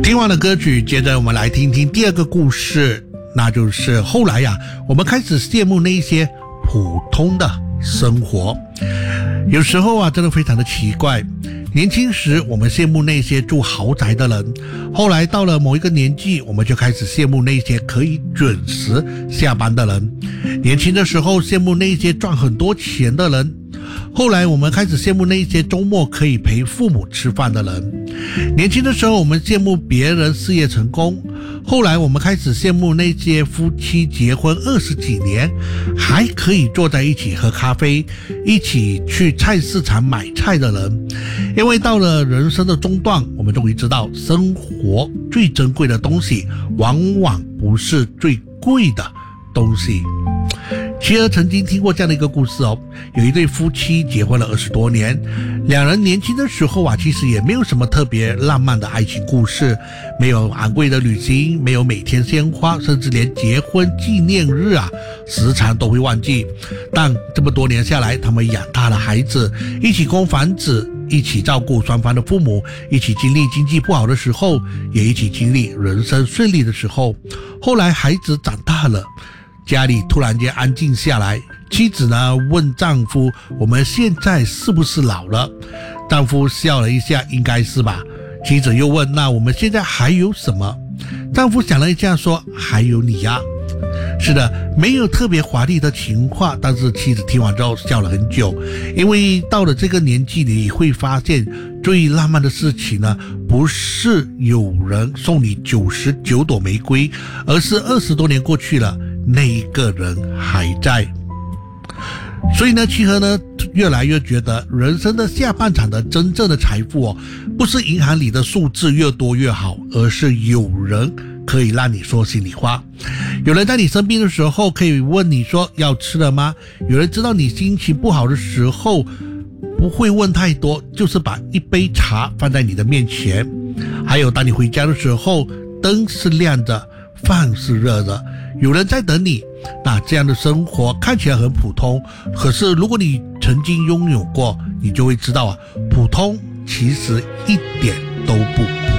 听完了歌曲，接着我们来听听第二个故事，那就是后来我们开始羡慕那些普通的生活。有时候真的非常的奇怪，年轻时我们羡慕那些住豪宅的人，后来到了某一个年纪，我们就开始羡慕那些可以准时下班的人。年轻的时候羡慕那些赚很多钱的人，后来我们开始羡慕那些周末可以陪父母吃饭的人。年轻的时候我们羡慕别人事业成功，后来我们开始羡慕那些夫妻结婚20几年还可以坐在一起喝咖啡，一起去菜市场买菜的人。因为到了人生的中段，我们终于知道生活最珍贵的东西往往不是最贵的东西。其实曾经听过这样的一个故事有一对夫妻结婚了20多年，两人年轻的时候其实也没有什么特别浪漫的爱情故事，没有昂贵的旅行，没有每天鲜花，甚至连结婚纪念日时常都会忘记。但这么多年下来，他们养大了孩子，一起供房子，一起照顾双方的父母，一起经历经济不好的时候，也一起经历人生顺利的时候。后来孩子长大了，家里突然间安静下来，妻子呢问丈夫，我们现在是不是老了？丈夫笑了一下，应该是吧。妻子又问，那我们现在还有什么？丈夫想了一下说，还有你呀。是的，没有特别华丽的情话，但是妻子听完之后笑了很久。因为到了这个年纪，你会发现最浪漫的事情呢，不是有人送你99朵玫瑰，而是20多年过去了，那一个人还在。所以呢，契合呢越来越觉得人生的下半场的真正的财富不是银行里的数字越多越好，而是有人可以让你说心里话。有人在你生病的时候可以问你说要吃了吗？有人知道你心情不好的时候不会问太多，就是把一杯茶放在你的面前。还有当你回家的时候，灯是亮的，饭是热的，有人在等你。那这样的生活看起来很普通，可是如果你曾经拥有过，你就会知道普通其实一点都不普通。